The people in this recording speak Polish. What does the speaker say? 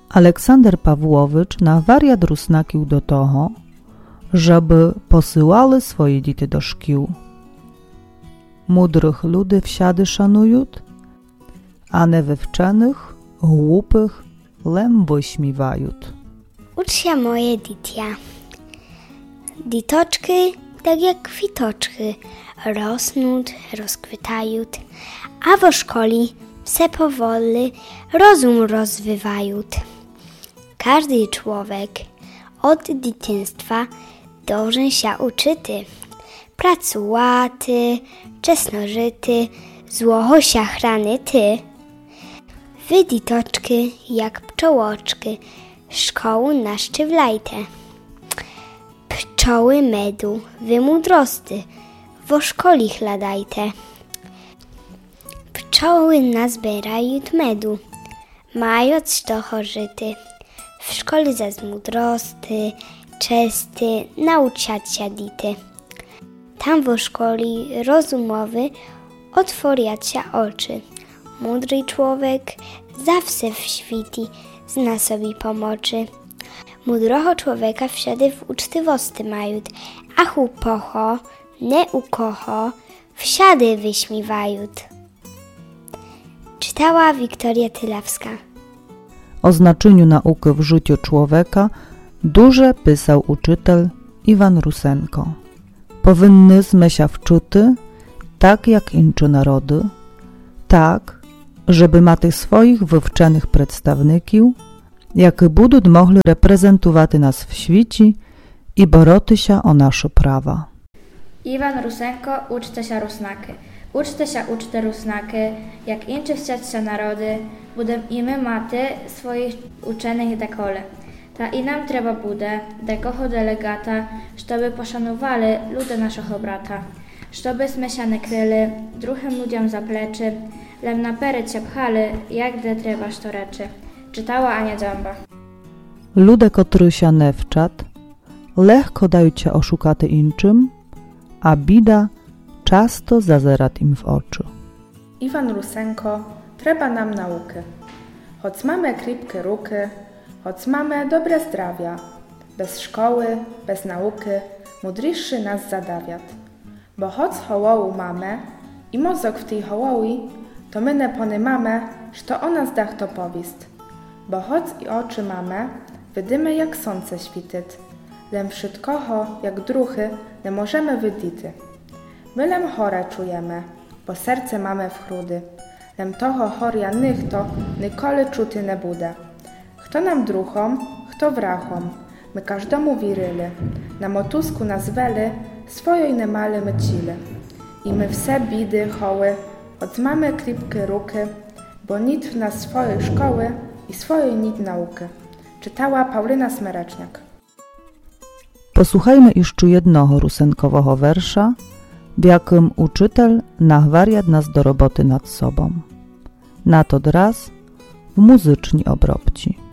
Aleksander Pawłowicz na wariat rusnakił do toho, żeby posyłały swoje dzieci do szkół. Mudrych ludy wsiady szanujut, a niewywczenych, głupych lem wyśmiewajut. Ucz się moje ditia. Ditoczky, tak jak kwitoczky, rosnut, rozkwitajut, a w szkoli se powoli rozum rozwywajut. Każdy człowiek od dzieciństwa dąży się uczyty, pracułaty, czesnożyty, złoho się chranyty. Wy ditoczky, jak pczołoczky, szkołę naszczywlajte. Pczoły medu, wy mudrosty, wo szkoli chladajte. Pczoły nazbierają medu, mając to chorzyty. W szkole zas mudrosty, czesty, nauczać się dity. Tam wo szkoli rozumowy otworiać się oczy. Mądry człowiek zawsze w świti zna sobie pomocy. Mudroho człowieka wsiady w ucztywosti mają, a chłopocho, nie ukocho, wsiady wyśmiewają. Czytała Wiktoria Tylawska. O znaczeniu nauki w życiu człowieka duże pisał uczytel Iwan Rusenko. Powinnyśmy się wczuty, tak jak inne narody, tak, żeby ma tych swoich wywczenych przedstawników, jak będą mogli reprezentować nas w świecie i boroty się o nasze prawa. Iwan Rusenko, uczte się rusnaky. Uczte się uczte rusnaky, jak incze chciać się narody, budem i my maty swoich uczonych dekole. Ta i nam trzeba bude, dekoho delegata, żeby poszanowali ludy naszego brata. Żebyśmy się nie kryli, druhym ludziom za pleczy, lem na pery się pchali, jak gdy trzeba to reczy. Czytała Ania Dzamba. Ludzie, którzy się nie wczat, lekko dają się oszukaty inczym, a bida często zazerat im w oczy. Iwan Rusenko, trzeba nam nauki. Choć mamy kripkie ruki, choć mamy dobre zdrawia. Bez szkoły, bez nauki, mudryszy nas zadawiat. Bo choć hołołu mamy i mozok w tej hołoły, to my nie ponymamy, że o nas dach to powist. Bo choć i oczy mamy, wydymy jak słońce śwityt. Lem wszystkoho, jak druchy, nie możemy wydity. My lem chore czujemy, bo serce mamy w chrudy. Lem toho choria to nikoli czuty nie bude. Kto nam druchom, kto wrachom, my każdemu wiryli. Na motusku nas weli, swojej nie mali my cili. I my wse bidy, hoły, od mamy kripkie ruki, bo nit w nas swojej szkoły i swojej nit nauki. Czytała Paulina Smereczniak. Posłuchajmy jeszcze jednego rusenkowego wersza, w jakim uczytel na wariat nas do roboty nad sobą. Na to raz w muzyczni obrobci.